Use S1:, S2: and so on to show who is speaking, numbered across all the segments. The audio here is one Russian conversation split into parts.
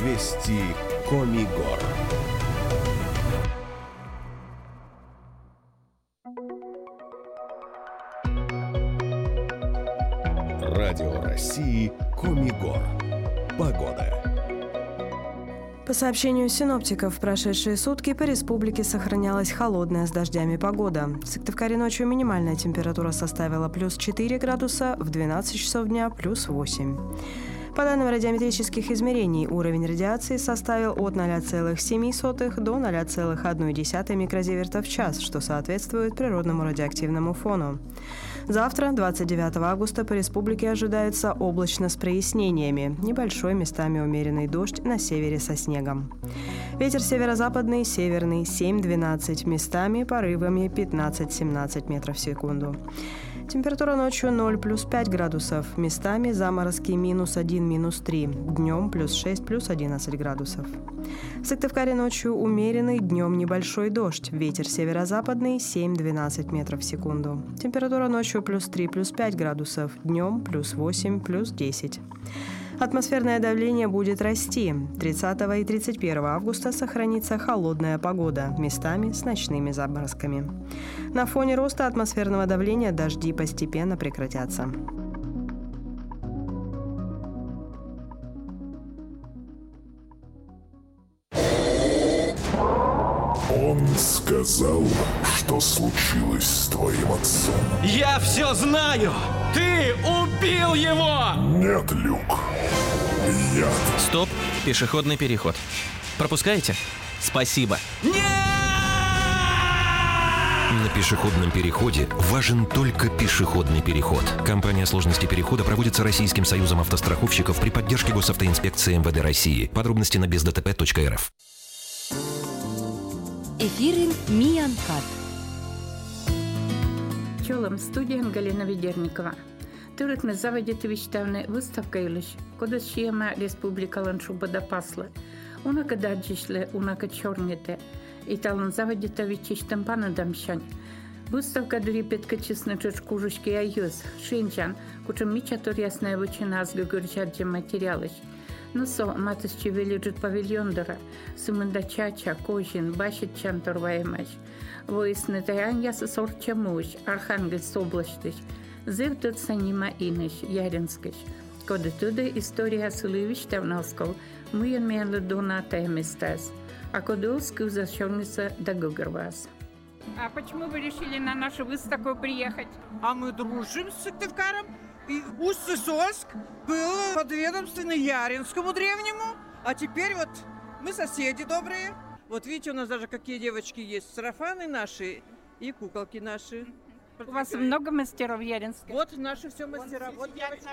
S1: Вести Коми Гор. Радио России Коми Гор. Погода.
S2: По сообщению синоптиков, в прошедшие сутки по республике сохранялась холодная с дождями погода. В Сыктывкаре ночью минимальная температура составила плюс 4 градуса, в 12 часов дня плюс 8. По данным радиометрических измерений, уровень радиации составил от 0,7 до 0,1 микрозиверта в час, что соответствует природному радиоактивному фону. Завтра, 29 августа, по республике ожидается облачно с прояснениями. Небольшой, местами умеренный дождь на севере со снегом. Ветер северо-западный, северный 7-12, местами порывами 15-17 метров в секунду. Температура ночью 0 плюс 5 градусов, местами заморозки минус 1, минус 3, днем плюс 6, плюс 11 градусов. В Сыктывкаре ночью умеренный, днем небольшой дождь, ветер северо-западный 7-12 метров в секунду. Температура ночью плюс 3, плюс 5 градусов, днем плюс 8, плюс 10. Атмосферное давление будет расти. 30 и 31 августа сохранится холодная погода, местами с ночными заморозками. На фоне роста атмосферного давления дожди постепенно прекратятся.
S3: Он сказал, что случилось с твоим отцом.
S4: Я все знаю! Ты убил его!
S3: Нет, Люк. Я...
S4: Стоп, пешеходный переход. Пропускаете? Спасибо. Нет!
S5: На пешеходном переходе важен только пешеходный переход. Компания сложности перехода проводится Российским союзом автостраховщиков при поддержке госавтоинспекции МВД России. Подробности на бездтп.рф.
S6: Ефірин Міянкат.
S7: Чолом студія Галина Ведерникова. Тырыкны заводиты виштавны выставка илыш, кода шиема республикалан шубада паслы. Унака даджишлы, унака чорнете. И талан заводита вичиштам панадам шань. Выставка дрипетка честно чешкужушки аюз, шинчан, кучам мичатор ясная вычина азга гурчаджи материалыш. Ну со, матысчи велиджит павильондора, сумында чача, кожин, башит чантор ваймаш. Воисны таян ясы сорча муж, Архангельс облаштыш. Зевтот санима иныш, яринскыш. Коды туда история сылывиш тавнаскал, мыян мянлы дона тайместас. А коды оскив зашёрнется до гугервас.
S8: А почему вы решили на нашу выставку приехать?
S9: А мы дружим с Сыктывкаром. И Усть-Сысольск был подведомственный Яринскому древнему, а теперь вот мы соседи добрые. Вот видите, у нас даже какие девочки есть, сарафаны наши и куколки наши.
S8: У вас много мастеров Яринска?
S9: Вот наши все мастера. Вот девочки,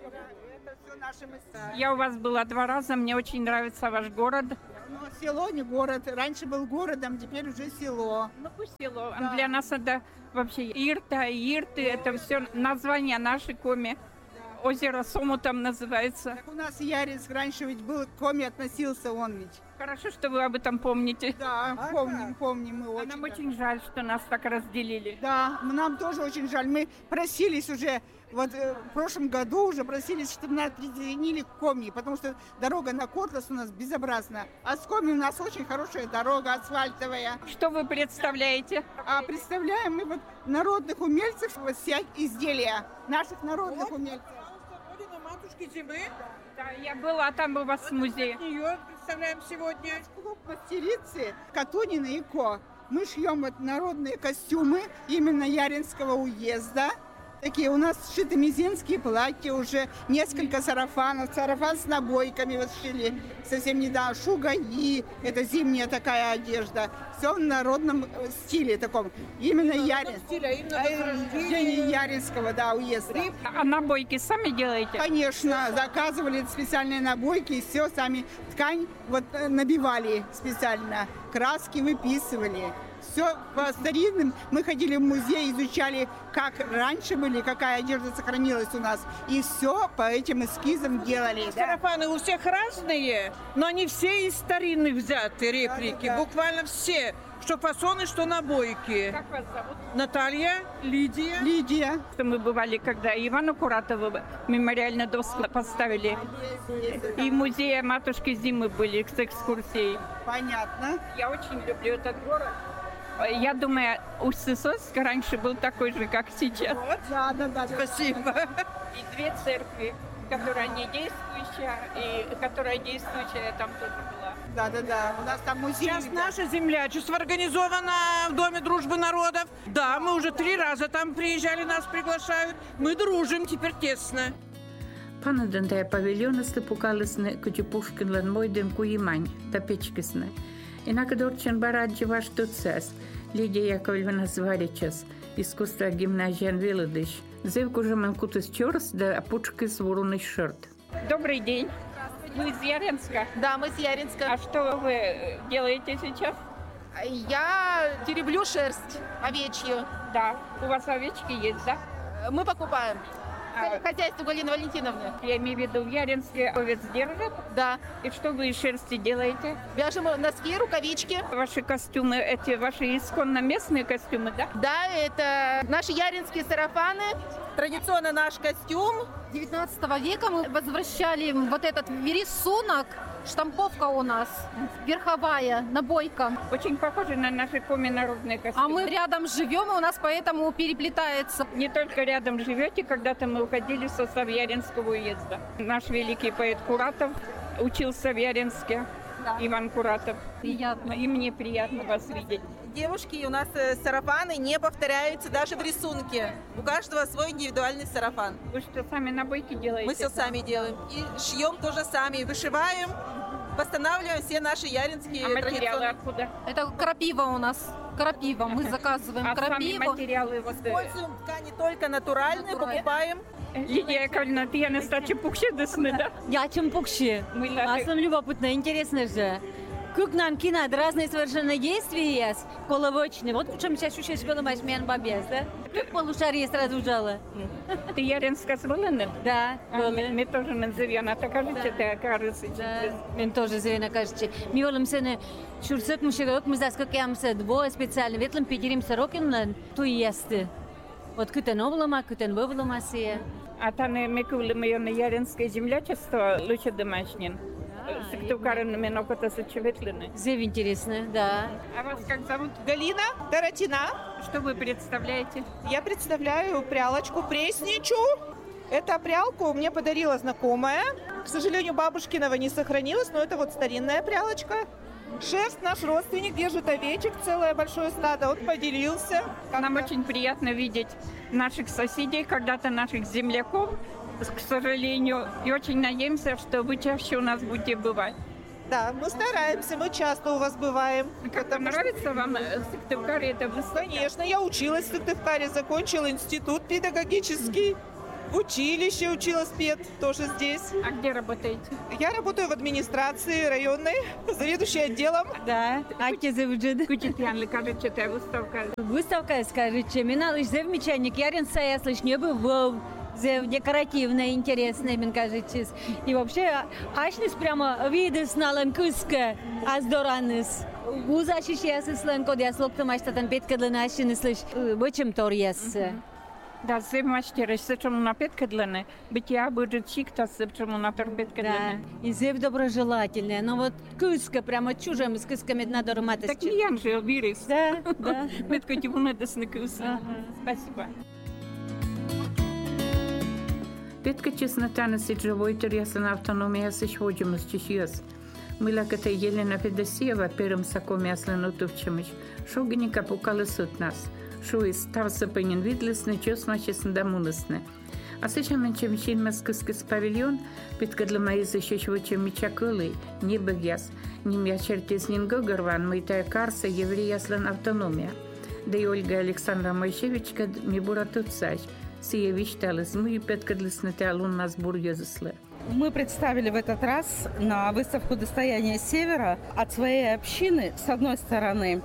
S9: это все наши мастера.
S8: Я у вас была 2 раза, мне очень нравится ваш город.
S10: Ну, село не город. Раньше был городом, теперь уже село.
S8: Ну, пусть село.
S10: Да.
S8: Для нас это вообще Ирта, Ирты, это все названия нашей Коми. Озеро Сомутом называется.
S10: Так у нас Яринск раньше ведь был, к Коми относился он ведь.
S8: Хорошо, что вы об этом помните.
S10: Да, помним мы очень.
S8: А нам очень жаль, что нас так разделили.
S10: Да, нам тоже очень жаль. Мы просились уже, вот в прошлом году уже просились, чтобы нас присоединили к Коми, потому что дорога на Котлас у нас безобразна. А с Коми у нас очень хорошая дорога, асфальтовая.
S8: Что вы представляете?
S10: А представляем мы вот народных умельцев, вот все изделия наших народных умельцев.
S9: Матушки Зимы.
S8: Да, я была там у вас в музее.
S9: Ее представляем сегодня.
S10: Клуб мастерицы Катунина и Ко. Мы шьем вот народные костюмы именно Яринского уезда. Такие у нас сшиты мизинские платья, уже несколько сарафанов. Сарафан с набойками вот шили совсем недавно. Шугаи, это зимняя такая одежда. Все в народном стиле таком. Именно Яринского, да, уезда.
S8: А набойки сами делаете?
S10: Конечно, заказывали специальные набойки, и все сами ткань вот набивали специально, краски выписывали. все по старинным. Мы ходили в музей, изучали, как раньше были, какая одежда сохранилась у нас. И все по этим эскизам делали.
S9: Сарафаны у всех разные, но они все из старинных взяты, реплики. Да. Буквально все. Что фасоны, что набойки.
S8: Как вас зовут?
S9: Наталья, Лидия.
S10: Лидия.
S8: Мы бывали, когда Ивану Куратову мемориальную доску поставили. И в музее Матушки Зимы были с экскурсией.
S10: Понятно.
S8: Я очень люблю этот город. Я думаю, Усть-Сысоцк раньше был такой же, как сейчас.
S10: Вот. Да.
S9: Спасибо.
S8: И две церкви, которая не действующая, и которая действующая там тоже была.
S10: Да. У нас там музей.
S9: Сейчас наше землячество организовано в Доме дружбы народов. Да, мы уже 3 раза там приезжали, нас приглашают. Мы дружим, теперь тесно.
S7: Панадантая павильонисты пукалысны кутипушкинлан мойдем куимань, топечкисны. Инакадорчен бараджи ваш туцес, Лидия Яковлевна Зваричес, искусство гимназиян Виладыш. Зевку же манкутыс чорс, да опучки с воруный шерт.
S8: Добрый день. Вы из Яринска?
S11: Да, мы с Яринска.
S8: А что вы делаете сейчас?
S11: Я тереблю шерсть овечью.
S8: Да. У вас овечки есть, да?
S11: Мы покупаем. Хозяйство Галины Валентиновны.
S8: Я имею в виду, в Яринске овец держат?
S11: Да.
S8: И что вы из шерсти делаете?
S11: Вяжем носки, рукавички.
S8: Ваши костюмы, эти ваши исконно местные костюмы, да?
S11: Да, это наши яринские сарафаны. Традиционно наш костюм. 19 века мы возвращали вот этот рисунок. Штамповка у нас верховая, набойка.
S8: Очень похоже на наши коми-народные костюмы.
S11: А мы рядом живем, и у нас поэтому переплетается.
S8: Не только рядом живете, когда-то мы уходили в состав Яринского уезда. Наш великий поэт Куратов учился в Яринске. Да. Иван Куратов.
S11: Приятно.
S8: И мне приятно вас видеть.
S11: Девушки, у нас сарафаны не повторяются даже в рисунке. У каждого свой индивидуальный сарафан.
S8: Вы что, сами набойки делаете?
S11: Мы все сами делаем. И шьем тоже сами, вышиваем, восстанавливаем все наши яринские
S8: материалы откуда?
S11: Это крапива у нас. Крапива. Мы заказываем крапиву.
S8: Сами материалы
S11: используем ткани только натуральные, покупаем.
S8: Лидия Яковлевна, ты я нестачи пукши десны, да?
S12: Я чем пукши. Аслан любопытно, интересно же. Как нам кино, разные совершенно действия есть, коловочные. Вот в чем сейчас еще было мен бабес, да? Как полушарие сразу жало.
S8: Ты Яринска с Волыны?
S12: Да,
S8: Волыны. Мы тоже назовем, а так кажется, ты окажешься.
S12: Да, мы тоже назовем, кажется. Мы волим сене шурсок мушевок, мы заскакаемся двое специально. Ветлым петеримся рокин, то и есть. Вот кутен облома, кутен вовлома сие.
S8: А там мы кулим ее на Яринское землячество, лучше домашним. Сыктывкарын мен окото сочеветлены.
S12: Зев интересно, да.
S8: А вас как зовут?
S13: Галина Таратина.
S8: Что вы представляете?
S13: Я представляю прялочку Пресничу. Эту прялку мне подарила знакомая. К сожалению, бабушкиного не сохранилось, но это вот старинная прялочка. Шерсть наш родственник держит овечек, целое большое стадо, он поделился.
S8: Нам очень приятно видеть наших соседей, когда-то наших земляков, к сожалению, и очень надеемся, что вы чаще у нас будете бывать.
S13: Да, мы стараемся, мы часто у вас бываем.
S8: Как нравится вам Сыктывкаре? Это высоко?
S13: Конечно, я училась в Сыктывкаре, закончила институт педагогический. В училище училась пед, тоже здесь.
S8: А где работаете?
S13: Я работаю в администрации районной, заведующей отделом.
S12: Да, а где заведет?
S8: Выставка.
S12: Выставка, скажите, миналыш замечательник, Яринса, я слышу, не был декоративно интересно, мне кажется. И вообще, ашнис прямо виды сналан куска, аздоранис. Узачище слэн код я слоктам аштатан петкадлен ашнис слыш, бочем тор яссе.
S8: Да, зиммачтеры, сечему на петкадлene, битья будет чикта, сечему на петкадлene.
S12: Да, и зев доброжелательная, но вот куска прямо чужим с кусками надо руматись.
S8: Так не ян же, вирис.
S12: Да, да.
S8: Петкати вунедесны куска. Спасибо. Петка чеснотана сиджевой терясана автономия сычводимус чищес. Милаката Елена Федосеева первым сакоми асленутувчемыч, шогника пукалы сут нас. Шуи стався пенен видлесны, чесмачесны дамунесны. А сычамен чем чинмес кыскыс павильон, питка для моей защищвачем мечакылы, не бегяс, не мячертес нингогарван, мытая карса еврея аслен автономия. Да и Ольга Александра Моисевичка ми буратуцач. Сия вичталес, мы петкадлесны теалун нас бурьезыслы.
S14: Мы представили в этот раз на выставку «Достояние Севера» от своей общины, с одной стороны,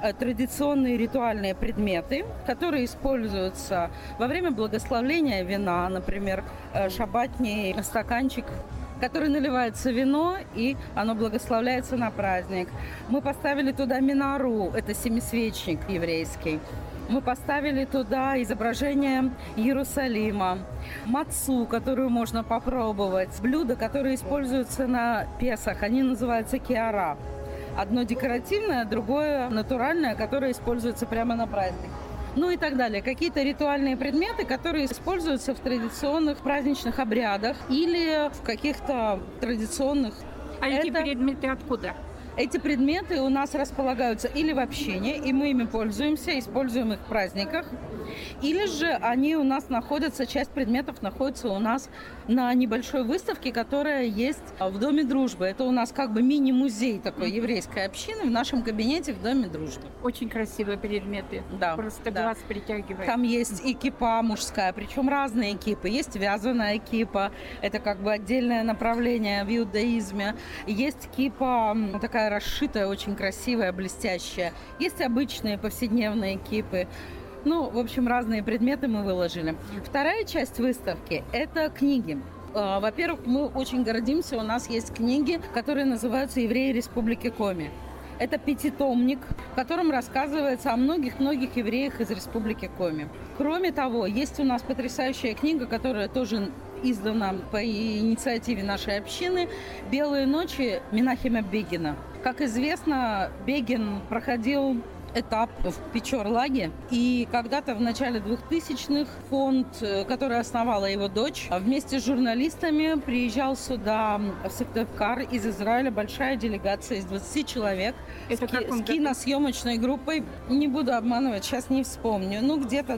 S14: традиционные ритуальные предметы, которые используются во время благословления вина, например, шаббатний стаканчик, который наливается вино, и оно благословляется на праздник. Мы поставили туда минору, это семисвечник еврейский. Мы поставили туда изображение Иерусалима, мацу, которую можно попробовать, блюда, которые используются на Песах, они называются киара. Одно декоративное, другое натуральное, которое используется прямо на праздник. Ну и так далее. Какие-то ритуальные предметы, которые используются в традиционных праздничных обрядах или в каких-то традиционных...
S7: А эти предметы откуда?
S14: Эти предметы у нас располагаются или в общине, и мы ими пользуемся, используем их в праздниках, или же они у нас находятся, часть предметов находится у нас на небольшой выставке, которая есть в Доме дружбы. Это у нас как бы мини-музей такой еврейской общины в нашем кабинете в Доме дружбы.
S7: Очень красивые предметы,
S14: да,
S7: просто глаз притягивает.
S14: Там есть и кипа мужская, причем разные кипы. Есть вязаная кипа, это как бы отдельное направление в иудаизме. Есть кипа такая расшитая, очень красивая, блестящая. Есть обычные повседневные кипы. Ну, в общем, разные предметы мы выложили. Вторая часть выставки – это книги. Во-первых, мы очень гордимся, у нас есть книги, которые называются «Евреи Республики Коми». Это 5-томник, в котором рассказывается о многих-многих евреях из Республики Коми. Кроме того, есть у нас потрясающая книга, которая тоже издана по инициативе нашей общины «Белые ночи» Менахема Бегина. Как известно, Бегин проходил этап в Печорлаге. И когда-то в начале 2000-х фонд, который основала его дочь, вместе с журналистами приезжал сюда, в Сыктывкар, из Израиля, большая делегация из 20 человек с киносъемочной группой. Не буду обманывать, сейчас не вспомню. Ну, где-то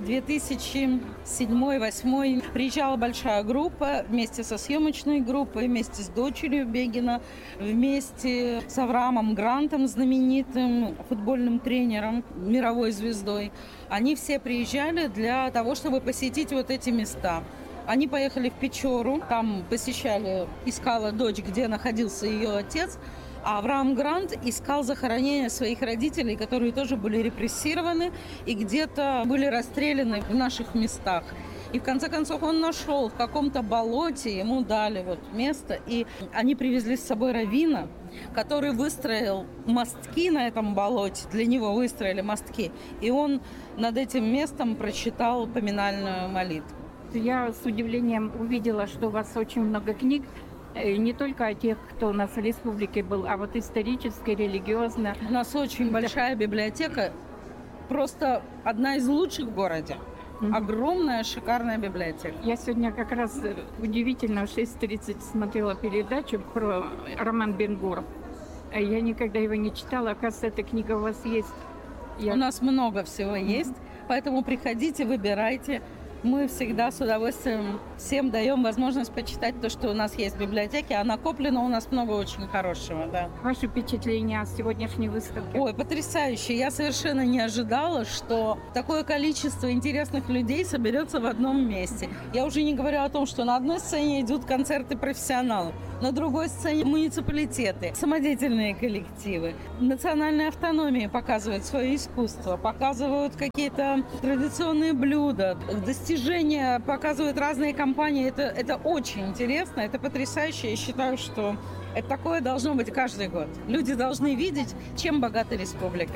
S14: 2007-2008 приезжала большая группа вместе со съемочной группой, вместе с дочерью Бегина, вместе с Авраамом Грантом, знаменитым футбольным тренером, мировой звездой. Они все приезжали для того, чтобы посетить вот эти места. Они поехали в Печору, там посещали, искала дочь, где находился ее отец, а Авраам Грант искал захоронения своих родителей, которые тоже были репрессированы и где-то были расстреляны в наших местах. И в конце концов он нашел в каком-то болоте, ему дали вот место, и они привезли с собой раввина, который выстроил мостки на этом болоте, для него выстроили мостки, и он над этим местом прочитал поминальную молитву.
S7: Я с удивлением увидела, что у вас очень много книг, не только о тех, кто у нас в республике был, а вот исторически, религиозно.
S14: У нас очень большая библиотека, просто одна из лучших в городе. Огромная, шикарная библиотека.
S7: Я сегодня как раз удивительно в 6:30 смотрела передачу про роман Бен-Гур. Я никогда его не читала. Оказывается, эта книга у вас есть.
S14: У нас много всего есть, поэтому приходите, выбирайте. Мы всегда с удовольствием всем даем возможность почитать то, что у нас есть в библиотеке, а накоплено у нас много очень хорошего, да.
S7: Ваши впечатления о сегодняшней выставке?
S14: Ой, потрясающе. Я совершенно не ожидала, что такое количество интересных людей соберется в одном месте. Я уже не говорю о том, что на одной сцене идут концерты профессионалов, на другой сцене муниципалитеты, самодеятельные коллективы. Национальная автономия показывает свое искусство, показывают какие-то традиционные блюда, достижения показывают разные компании. Это очень интересно, это потрясающе. Я считаю, что это такое должно быть каждый год. Люди должны видеть, чем богата республика.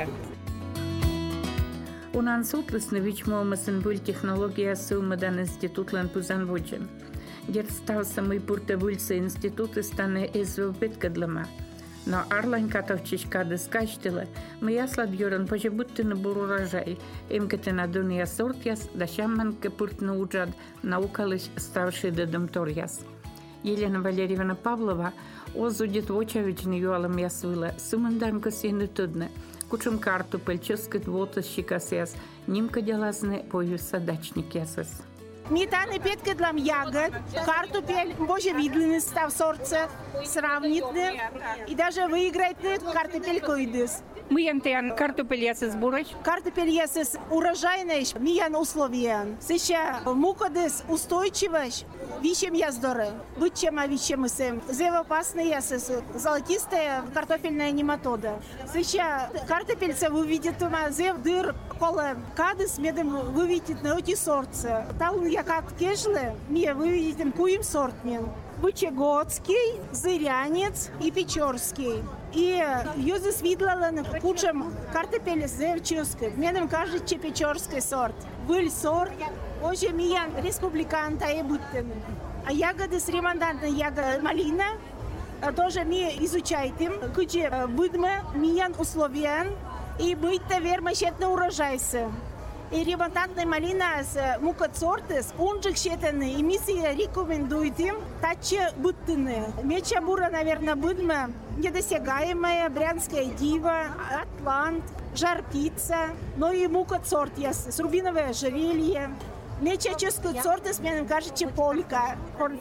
S7: Un an sutlasne vičmomasin buļ tehnologija sūmadan institutlan puzanvođen. Jer stav sam i purte buļsa instituты stane ezvel petkadlama. Но Арлайн Катовчичка дискаштила, моя сладьоран пожебутты на бур урожай, имката на дуния сортяс, да шамманка пуртна уджад, наукалыш ставший дедом торяс. Елена Валерьевна Павлова озудит вочавичный юалом ясвила, суманданка сины тудне, кучум карту пельческит волтас щикасяс, нимка делазны пою садачник ясас.
S10: Сметаны 5 кг ягод, картофель, боже видный став сорца, сравнительный, и даже выиграет картофель койдыс.
S7: Миян картофель ясыз бурыч.
S10: Картофель ясыз урожайный, миян условиян. Сейчас мукадыс устойчивость, вещем яздоры. Быть чем овечем и сэм. Зевопасный ясыз, золотистая картофельная нематода. Сейчас картофельца вы видите, зев дыр, кола кадыс медом вы видите на эти сорцы. Там я как кежле, мне вы видите куем сортмен. Бычегодский, Зырянец и Печорский. И юзис видела кучам картофель зевчевский. Мне кажется, Печорский сорт. Был сорт, уже миян республиканта и буттен. А ягоды с ремонтантной ягоды малина тоже мы изучаем, где будем миян условиян и быть вермощетно урожайсы. И ремонтантная малина с мукацортес, унжик щетаны, и мы рекомендуем им таче буттыны. Меча бура, наверное, будем недосягаемая, брянская дива, атлант, жар-птица, но и мукацорт с рубиновое ожерелье. Мечеческую сортес, мне кажется, полька.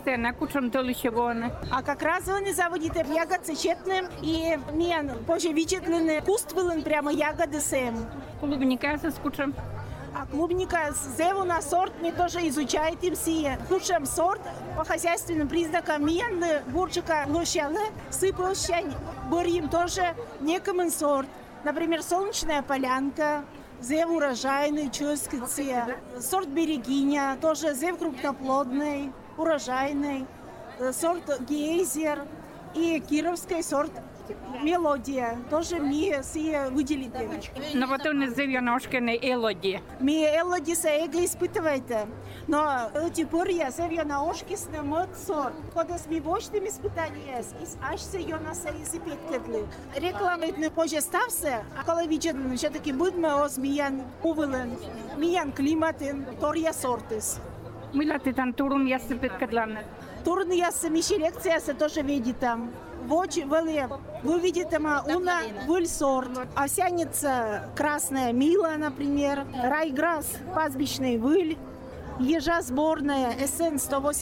S10: А как раз он и заводит ягодцы щетным, и мне позже вычетлены куствылын прямо ягоды сэм.
S7: Клубника со скучем.
S10: А клубника зеву на сорт мы тоже изучаем все. Лучшим сорт по хозяйственным признакам миян бурчика лощалы сыпущень. Борим тоже некомен сорт. Например, солнечная полянка, зев урожайный, ческицы. Сорт берегиня, тоже зев крупноплодный, урожайный. Сорт гейзер и кировский сорт мелодия. Тоже мы все выделили.
S7: Но вот он зев ножкины элоди.
S10: Мы элоди эго испытываете. Но теперь я зев ножки с ним сорт. Когда с мивочными испытаниями, аж се ее на сарисы петкатли. Реклама не позже стався, а когда видим, все-таки будем с миян увелен. Миян климатен, тория сортис.
S7: Мила ты там турун ясы петкатланы.
S10: Турун ясы мишелекция се тоже видит там. Вот вы видите, уна выль сорт, овсяница красная мила, например, райграсс пастбищный выль, ежа сборная СН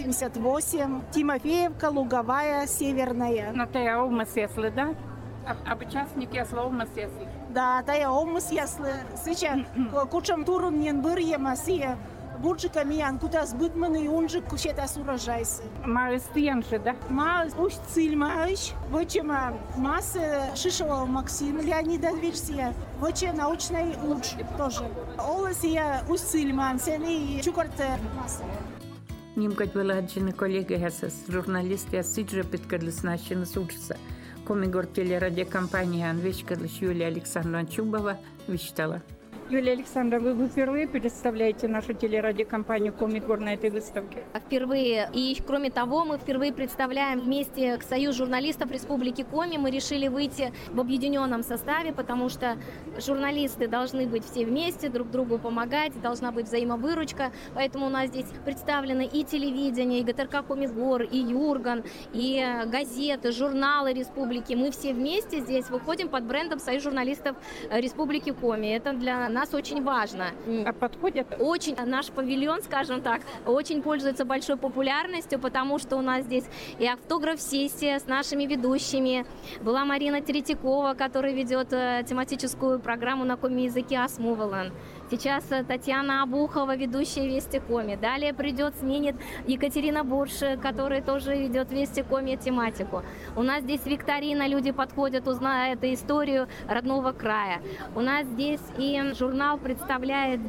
S10: 188, Тимофеевка луговая северная.
S7: Но ты омас ясли, да? А участник ясли омас ясли?
S10: Да, тая омас ясли. Сейчас кучам турун нен бырьем, а сия бурчика миян, куда сбытманы и унжик кучетас урожайсы.
S7: Мало стенши, да?
S10: Мало уж цильмающ, вочема масса Шишова Максим Леонидовича, воче научный уч тоже. Олесия уж цильман, сени чукарте масса.
S7: Нимкать была один коллега ясас, журналист ясиджа питкадлиснащина сучится. Комигор телерадиокомпания Анвечкадлиш Юлия Александровна Чубова вещала. Юлия Александровна, вы впервые представляете нашу телерадиокомпанию «Комигор» на этой выставке?
S15: Впервые. И кроме того, мы впервые представляем вместе к Союз журналистов Республики Коми. Мы решили выйти в объединенном составе, потому что журналисты должны быть все вместе, друг другу помогать, должна быть взаимовыручка. Поэтому у нас здесь представлены и телевидение, и ГТРК «Комигор», и Юрган, и газеты, журналы Республики. Мы все вместе здесь выходим под брендом Союз журналистов Республики Коми. Это для нас очень важно.
S7: А подходят?
S15: Очень. Наш павильон, скажем так, очень пользуется большой популярностью, потому что у нас здесь и автограф-сессия с нашими ведущими. Была Марина Третьякова, которая ведет тематическую программу на коми-языке «Асмувалан». Сейчас Татьяна Абухова, ведущая «Вести Коми». Далее придет, сменит Екатерина Бурш, которая тоже ведет «Вести Коми» тематику. У нас здесь викторина, люди подходят, узнают историю родного края. У нас здесь и журнал представляет